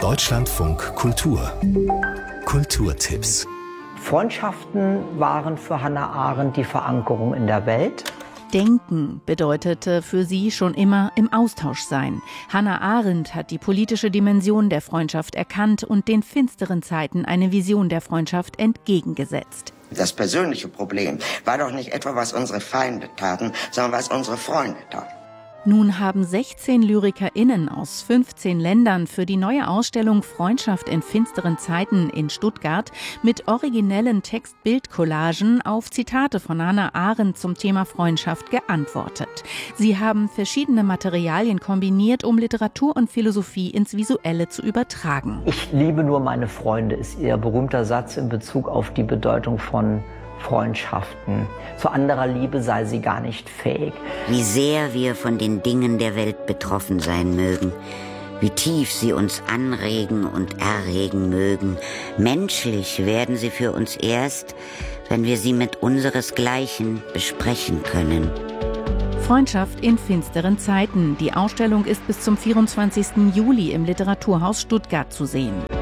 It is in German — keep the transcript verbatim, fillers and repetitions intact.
Deutschlandfunk Kultur. Kulturtipps. Freundschaften waren für Hannah Arendt die Verankerung in der Welt. Denken bedeutete für sie schon immer im Austausch sein. Hannah Arendt hat die politische Dimension der Freundschaft erkannt und den finsteren Zeiten eine Vision der Freundschaft entgegengesetzt. Das persönliche Problem war doch nicht etwa, was unsere Feinde taten, sondern was unsere Freunde taten. Nun haben sechzehn LyrikerInnen aus fünfzehn Ländern für die neue Ausstellung Freundschaft in finsteren Zeiten in Stuttgart mit originellen Text-Bild-Collagen auf Zitate von Hannah Arendt zum Thema Freundschaft geantwortet. Sie haben verschiedene Materialien kombiniert, um Literatur und Philosophie ins Visuelle zu übertragen. Ich liebe nur meine Freunde ist ihr berühmter Satz in Bezug auf die Bedeutung von Freundschaften. Zu anderer Liebe sei sie gar nicht fähig. Wie sehr wir von den Dingen der Welt betroffen sein mögen, wie tief sie uns anregen und erregen mögen, menschlich werden sie für uns erst, wenn wir sie mit unseresgleichen besprechen können. Freundschaft in finsteren Zeiten. Die Ausstellung ist bis zum vierundzwanzigsten Juli im Literaturhaus Stuttgart zu sehen.